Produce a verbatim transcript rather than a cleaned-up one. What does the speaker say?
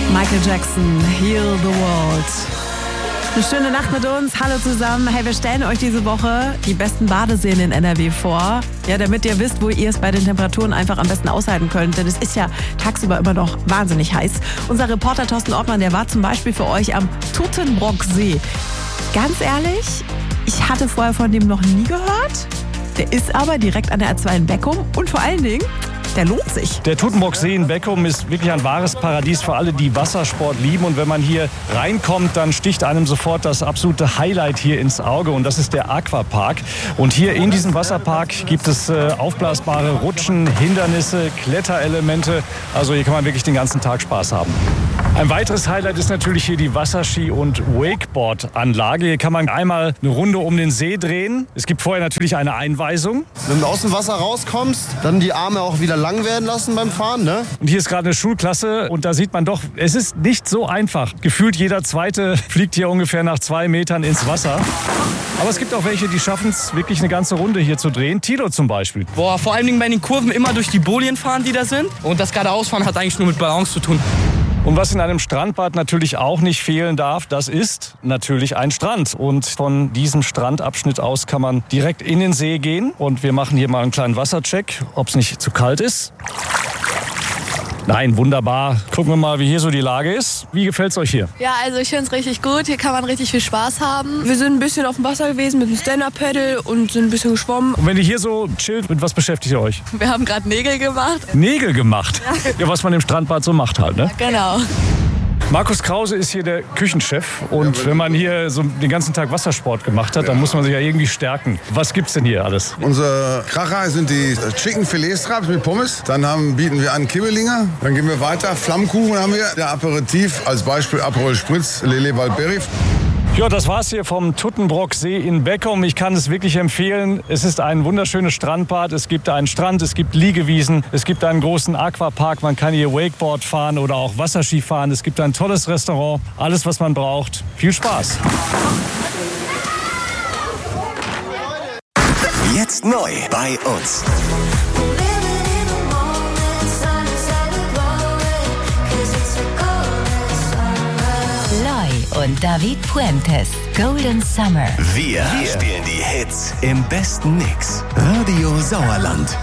Michael Jackson, Heal the World. Eine schöne Nacht mit uns. Hallo zusammen. Hey, wir stellen euch diese Woche die besten Badeseen in N R W vor. Ja, damit ihr wisst, wo ihr es bei den Temperaturen einfach am besten aushalten könnt. Denn es ist ja tagsüber immer noch wahnsinnig heiß. Unser Reporter Thorsten Ortmann, der war zum Beispiel für euch am Tottenbrocksee. Ganz ehrlich, ich hatte vorher von dem noch nie gehört. Der ist aber direkt an der A zwei in Beckum. Und vor allen Dingen, der lohnt sich. Der Tottenbrocksee in Beckum ist wirklich ein wahres Paradies für alle, die Wassersport lieben. Und wenn man hier reinkommt, dann sticht einem sofort das absolute Highlight hier ins Auge. Und das ist der Aquapark. Und hier in diesem Wasserpark gibt es äh, aufblasbare Rutschen, Hindernisse, Kletterelemente. Also hier kann man wirklich den ganzen Tag Spaß haben. Ein weiteres Highlight ist natürlich hier die Wasserski- und Wakeboard-Anlage. Hier kann man einmal eine Runde um den See drehen. Es gibt vorher natürlich eine Einweisung. Wenn du aus dem Wasser rauskommst, dann die Arme auch wieder lang werden lassen beim Fahren, ne? Und hier ist gerade eine Schulklasse und da sieht man doch, es ist nicht so einfach. Gefühlt jeder Zweite fliegt hier ungefähr nach zwei Metern ins Wasser. Aber es gibt auch welche, die schaffen es wirklich eine ganze Runde hier zu drehen. Tilo zum Beispiel. Boah, vor allen Dingen bei den Kurven immer durch die Bolien fahren, die da sind. Und das geradeausfahren hat eigentlich nur mit Balance zu tun. Und was in einem Strandbad natürlich auch nicht fehlen darf, das ist natürlich ein Strand. Und von diesem Strandabschnitt aus kann man direkt in den See gehen. Und wir machen hier mal einen kleinen Wassercheck, ob es nicht zu kalt ist. Nein, wunderbar. Gucken wir mal, wie hier so die Lage ist. Wie gefällt's euch hier? Ja, also ich finde es richtig gut. Hier kann man richtig viel Spaß haben. Wir sind ein bisschen auf dem Wasser gewesen mit dem Stand-Up-Paddle und sind ein bisschen geschwommen. Und wenn ihr hier so chillt, mit was beschäftigt ihr euch? Wir haben gerade Nägel gemacht. Nägel gemacht? Ja. Ja, was man im Strandbad so macht halt, ne? Ja, genau. Markus Krause ist hier der Küchenchef. Und wenn man hier so den ganzen Tag Wassersport gemacht hat, dann muss man sich ja irgendwie stärken. Was gibt's denn hier alles? Unser Kracher sind die Chicken Filetstraps mit Pommes. Dann haben, bieten wir an Kibbelinger. Dann gehen wir weiter. Flammkuchen haben wir. Der Aperitif, als Beispiel Aperol Spritz, Lele Valberry. Ja, das war's hier vom Tottenbrocksee in Beckum. Ich kann es wirklich empfehlen. Es ist ein wunderschönes Strandbad. Es gibt einen Strand, es gibt Liegewiesen, es gibt einen großen Aquapark. Man kann hier Wakeboard fahren oder auch Wasserski fahren. Es gibt ein tolles Restaurant. Alles, was man braucht. Viel Spaß. Jetzt neu bei uns. Und David Puentes, Golden Summer. Wir, Wir spielen die Hits im besten Mix. Radio Sauerland.